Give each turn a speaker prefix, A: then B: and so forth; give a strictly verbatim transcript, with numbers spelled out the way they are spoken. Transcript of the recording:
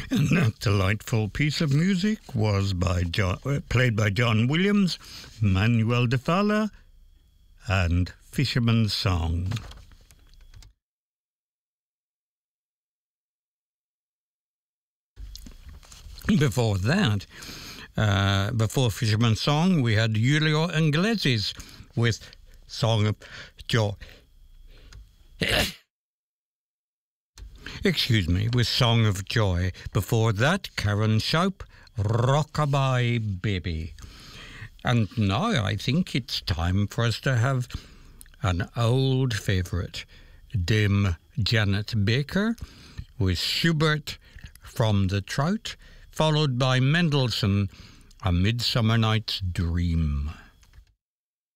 A: And that delightful piece of music was by John, uh, played by John Williams, Manuel de Falla, and Fisherman's Song. Before that, uh, before Fisherman's Song, we had Julio Iglesias with Song of Joy. Excuse me, with Song of Joy. Before that, Karen Sharp, Rockabye Baby. And now I think it's time for us to have an old favourite, Dame Janet Baker with Schubert from The Trout, followed by Mendelssohn, A Midsummer Night's Dream.